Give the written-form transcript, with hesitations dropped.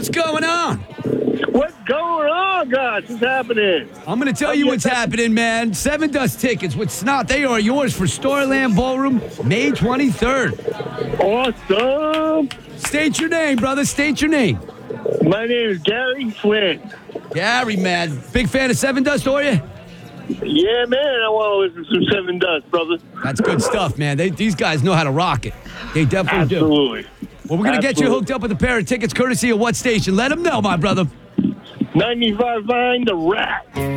what's going on? What's going on, guys? What's happening? I'm going to tell you what's happening, man. Seven Dust tickets with Snot. They are yours for Storyland Ballroom, May 23rd. Awesome. State your name, brother. State your name. My name is Gary Flynn. Gary, man. Big fan of Seven Dust, are you? Yeah, man. I want to listen to some Seven Dust, brother. That's good stuff, man. These guys know how to rock it. They definitely do. Absolutely. Well, we're going to get you hooked up with a pair of tickets courtesy of what station? Let them know, my brother. 95 Vine, the Rat.